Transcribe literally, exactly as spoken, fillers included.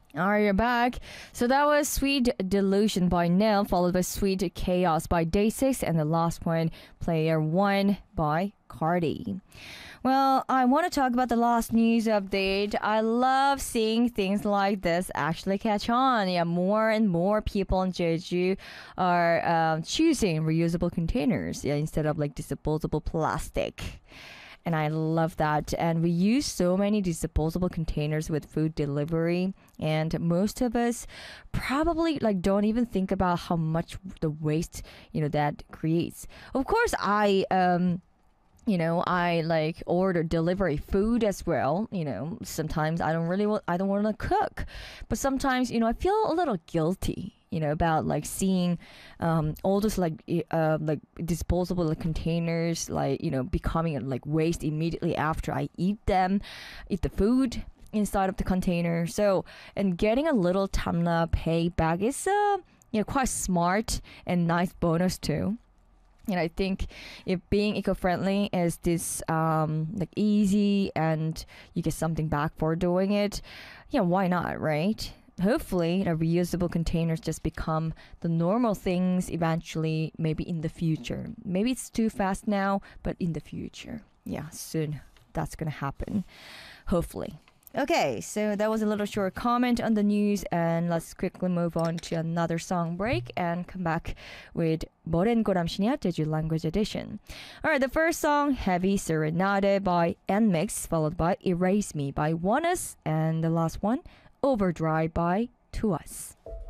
Alright, you're back. So that was Sweet Delusion by Nell, followed by Sweet Chaos by Day six, and the last one, Player One by Cardi. Well, I want to talk about the last news update. I love seeing things like this actually catch on. Yeah, more and more people in Jeju are um, choosing reusable containers, yeah, instead of like disposable plastic. And I love that. And we use so many disposable containers with food delivery, and most of us probably like don't even think about how much the waste, you know, that creates. Of course, I um you know, I like order delivery food as well. You know, sometimes I don't really want, I don't want to cook, but sometimes, you know, I feel a little guilty, you know, about like seeing um, all those like i- uh, like disposable like, containers, like, you know, becoming uh, like waste immediately after I eat them, eat the food inside of the container. So, and getting a little Tamna pay bag is, uh, you know, quite smart and nice bonus too. And I think if being eco-friendly is this um, like easy and you get something back for doing it, yeah, why not, right? Hopefully, you know, reusable containers just become the normal things eventually, maybe in the future. Maybe it's too fast now, but in the future, yeah, soon that's gonna happen. Hopefully. Okay, so that was a little short comment on the news, and let's quickly move on to another song break and come back with Boren Goramshinya Jeju Language Edition. Alright, the first song, Heavy Serenade by Nmix, followed by Erase Me by Onus, and the last one, Overdrive by To Us.